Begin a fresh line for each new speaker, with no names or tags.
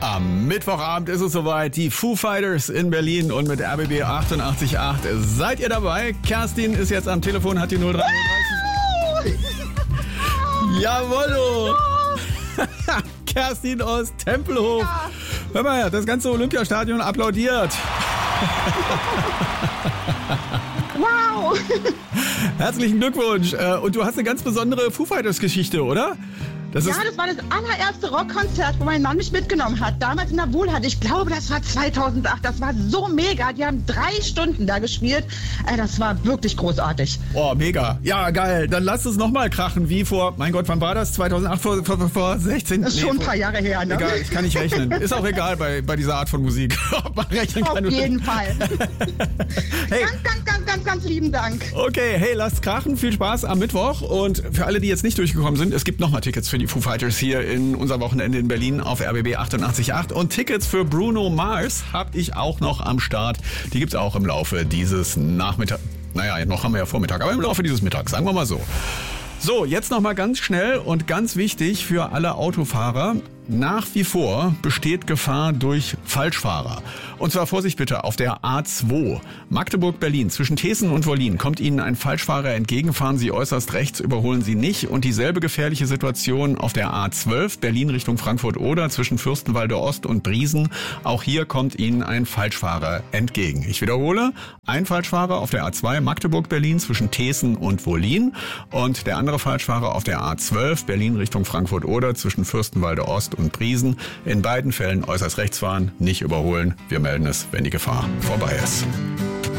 Am Mittwochabend ist es soweit. Die Foo Fighters in Berlin und mit RBB 88.8. Seid ihr dabei? Kerstin ist jetzt am Telefon, hat die 0330. Jawollo! Kerstin aus Tempelhof. Ja. Hör mal, das ganze Olympiastadion applaudiert.
Wow!
Herzlichen Glückwunsch. Und du hast eine ganz besondere Foo Fighters Geschichte, oder?
Das war das allererste Rockkonzert, wo mein Mann mich mitgenommen hat. Damals in der Wuhlhalle. Ich glaube, das war 2008. Das war so mega. Die haben 3 Stunden da gespielt. Das war wirklich großartig.
Oh, mega. Ja, geil. Dann lass es nochmal krachen. Wie vor, mein Gott, wann war das? 2008, vor 16?
Das ist schon ein paar Jahre her, ne?
Egal, ich kann nicht rechnen. Ist auch egal bei dieser Art von Musik. Ob man rechnen kann.
Auf jeden Fall.
Hey.
Ganz lieben Dank.
Okay, hey, lasst krachen. Viel Spaß am Mittwoch. Und für alle, die jetzt nicht durchgekommen sind, es gibt nochmal Tickets für die Foo Fighters hier in unser Wochenende in Berlin auf RBB 88.8. Und Tickets für Bruno Mars habe ich auch noch am Start. Die gibt's auch im Laufe dieses Nachmittags. Naja, noch haben wir ja Vormittag, aber im Laufe dieses Mittags, sagen wir mal so. So, jetzt nochmal ganz schnell und ganz wichtig für alle Autofahrer. Nach wie vor besteht Gefahr durch Falschfahrer. Und zwar Vorsicht bitte auf der A2. Magdeburg-Berlin zwischen Thesen und Wollin kommt Ihnen ein Falschfahrer entgegen, fahren Sie äußerst rechts, überholen Sie nicht. Und dieselbe gefährliche Situation auf der A12 Berlin Richtung Frankfurt-Oder zwischen Fürstenwalde Ost und Briesen. Auch hier kommt Ihnen ein Falschfahrer entgegen. Ich wiederhole, ein Falschfahrer auf der A2 Magdeburg-Berlin zwischen Thesen und Wollin und der andere Falschfahrer auf der A12 Berlin Richtung Frankfurt-Oder zwischen Fürstenwalde Ost und Briesen. In beiden Fällen äußerst rechts fahren, nicht überholen. Wir melden es, wenn die Gefahr vorbei ist.